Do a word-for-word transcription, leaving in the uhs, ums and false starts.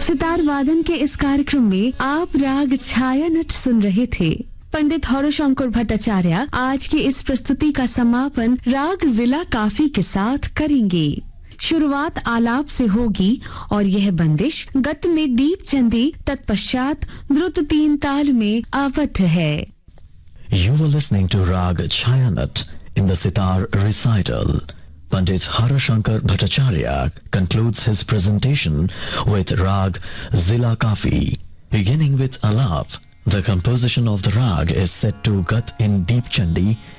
सितार वादन के इस कार्यक्रम में आप राग छाया नट सुन रहे थे। पंडित हरशंकर भट्टाचार्य आज की इस प्रस्तुति का समापन राग जिला काफी के साथ करेंगे। शुरुआत आलाप से होगी और यह बंदिश गत में दीप चंदी, तत्पश्चात द्रुत तीन ताल में आबद्ध है। You were listening to Rag Chayanat in the Sitar recital. Pandit Harashankar Bhattacharya concludes his presentation with Rag Zila Kafi. Beginning with Alap, the composition of the Rag is set to Gat in Deep Chandi